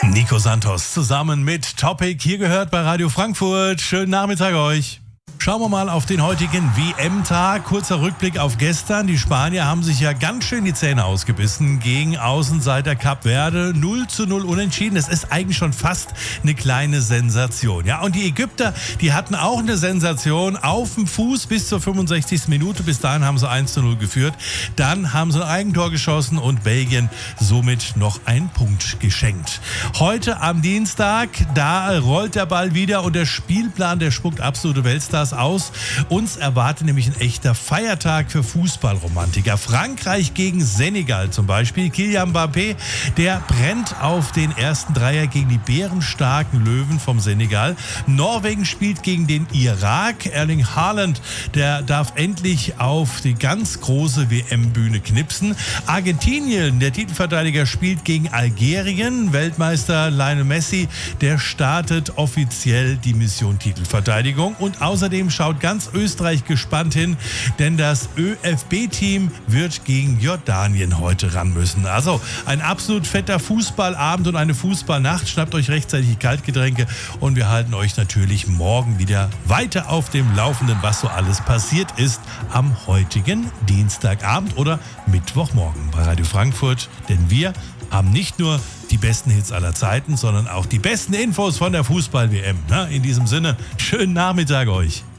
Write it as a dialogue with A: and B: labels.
A: Nico Santos zusammen mit Topic, hier gehört bei Radio Frankfurt. Schönen Nachmittag euch. Schauen wir mal auf den heutigen WM-Tag. Kurzer Rückblick auf gestern. Die Spanier haben sich ja ganz schön die Zähne ausgebissen gegen Außenseiter Kap Verde. 0:0 unentschieden. Das ist eigentlich schon fast eine kleine Sensation. Ja, und die Ägypter, die hatten auch eine Sensation auf dem Fuß bis zur 65. Minute. Bis dahin haben sie 1:0 geführt. Dann haben sie ein Eigentor geschossen und Belgien somit noch einen Punkt geschenkt. Heute am Dienstag, da rollt der Ball wieder und der Spielplan, der spuckt absolute Weltstars aus. Uns erwartet nämlich ein echter Feiertag für Fußballromantiker. Frankreich gegen Senegal zum Beispiel. Kylian Mbappé, der brennt auf den ersten Dreier gegen die bärenstarken Löwen vom Senegal. Norwegen spielt gegen den Irak. Erling Haaland, der darf endlich auf die ganz große WM-Bühne knipsen. Argentinien, der Titelverteidiger, spielt gegen Algerien. Weltmeister Lionel Messi, der startet offiziell die Mission Titelverteidigung. Und außerdem schaut ganz Österreich gespannt hin, denn das ÖFB-Team wird gegen Jordanien heute ran müssen. Also ein absolut fetter Fußballabend und eine Fußballnacht. Schnappt euch rechtzeitig Kaltgetränke und wir halten euch natürlich morgen wieder weiter auf dem Laufenden, was so alles passiert ist am heutigen Dienstagabend oder Mittwochmorgen bei Radio Frankfurt. Denn wir haben nicht nur die besten Hits aller Zeiten, sondern auch die besten Infos von der Fußball-WM. In diesem Sinne, schönen Nachmittag euch.